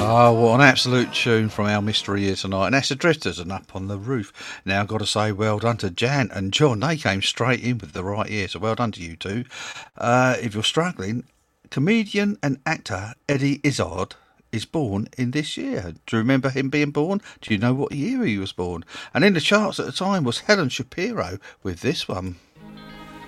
Oh, what an absolute tune from our mystery here tonight. And that's the Drifters and Up on the Roof. Now, I've got to say well done to Jan and John. They came straight in with the right ear, so well done to you two. If you're struggling, comedian and actor Eddie Izzard is born in this year. Do you remember him being born? Do you know what year he was born? And in the charts at the time was Helen Shapiro with this one.